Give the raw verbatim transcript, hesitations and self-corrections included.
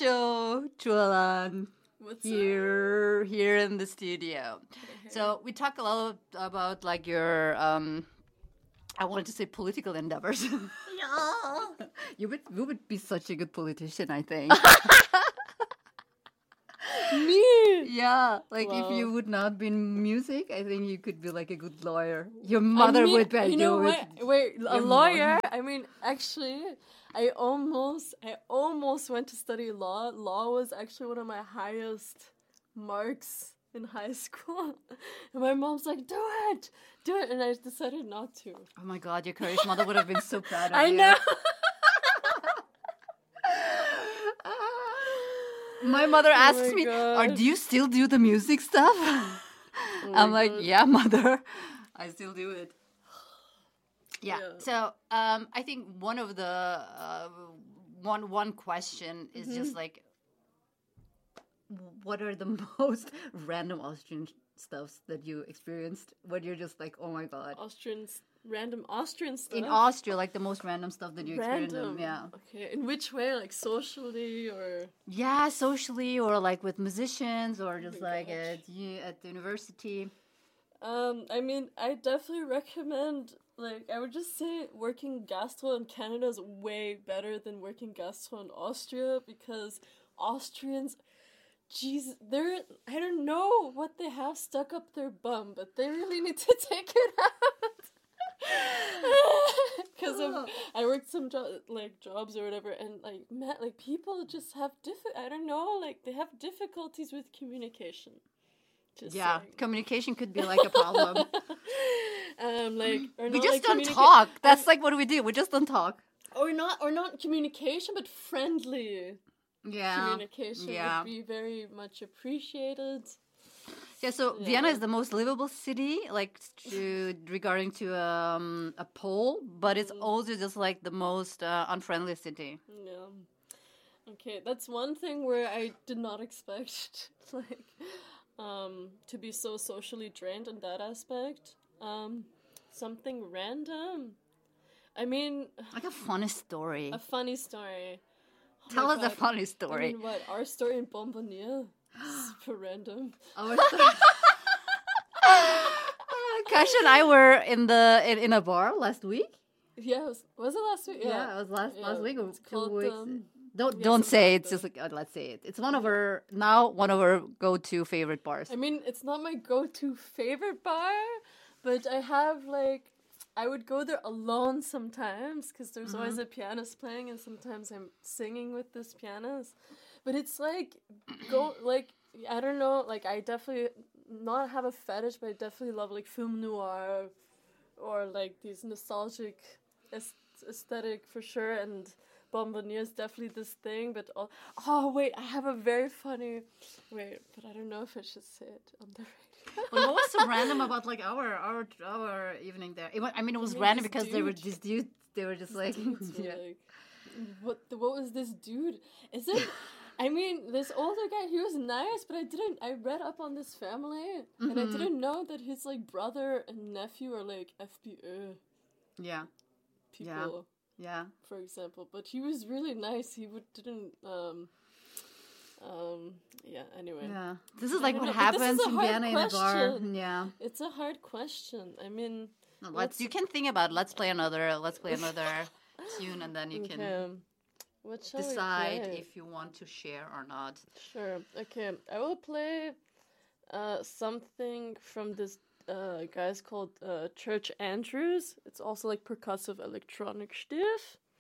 show, Jualan. What's here, up? here in the studio. Hey. So we talk a lot about like your, um, I wanted to say political endeavors. Yeah. you would, you would be such a good politician, I think. Me? Yeah, like wow. if you would not be in music, I think you could be like a good lawyer. Your mother I mean, would be. You know what? Wait, a lawyer? Mom. I mean, actually, I almost, I almost went to study law. Law was actually one of my highest marks in high school. And my mom's like, do it, do it. And I decided not to. Oh my God, your courage mother would have been so proud of I you. I know. My mother asks oh my me, Are, God. do you still do the music stuff? Oh I'm like, God. yeah, mother, I still do it. Yeah, yeah. so um, I think one of the, uh, one one question is mm-hmm. just like, what are the most random Austrian stuffs that you experienced when you're just like, oh my God. Austrians. Random Austrian stuff? In Austria, like the most random stuff that you experienced. Random? Yeah. Okay. In which way? Like socially or? Yeah, socially or like with musicians or just oh like gosh. at, at the university. Um, I mean, I definitely recommend, like, I would just say working gastro in Canada is way better than working gastro in Austria because Austrians, jeez, they're, I don't know what they have stuck up their bum, but they really need to take it out. Because oh. I worked some jo- like jobs or whatever, and like met like people just have diff- I don't know, like they have difficulties with communication. Just yeah, saying. Communication could be like a problem. um, like or we not, just like, don't communica- talk. That's like what we do. We just don't talk. Or not, or not communication, but friendly. Yeah, communication yeah. would be very much appreciated. Yeah, so yeah. Vienna is the most livable city, like to, regarding to um, a poll, but it's mm. also just like the most uh, unfriendly city. Yeah. Okay, that's one thing where I did not expect, like, um, to be so socially drained in that aspect. Um, something random. I mean, like a funny story. A funny story. Oh Tell us God. a funny story. I mean, what our story in Bonbonniere. Super random. Our story. Kasia and I were in the in, in a bar last week. Yeah, was, was it last week? Yeah, yeah it was last yeah. last week or it's two called, weeks. Um, don't yeah, don't say it. It's like just like oh, let's say it. It's one of our now one of our go-to favorite bars. I mean, it's not my go-to favorite bar, but I have like I would go there alone sometimes because there's mm-hmm. always a pianist playing, and sometimes I'm singing with this pianist. But it's like go like I don't know, like I definitely not have a fetish, but I definitely love like film noir or like these nostalgic aesthetic for sure, and Bonbonniere is definitely this thing. But all, oh wait, I have a very funny wait, but I don't know if I should say it on the radio. Well, what was so random about like our our our evening there? It was, I mean, it was I mean, random because dude, they were these dudes. They were just like, yeah. like what? The, what was this dude? Is it? I mean, this older guy, he was nice, but I didn't, I read up on this family, mm-hmm. and I didn't know that his, like, brother and nephew are, like, F B I. Yeah. People. Yeah. Yeah. For example. But he was really nice. He would, didn't, um, um, yeah, anyway. Yeah. This is, like, what know, happens in Vienna in a bar. Yeah. It's a hard question. I mean. No, let's, you can think about it. Let's play another, let's play another tune, and then you okay. can... What shall decide we play? If you want to share or not. Sure. Okay. I will play uh, something from this uh, guy's called uh, Church Andrews. It's also like percussive electronic stuff.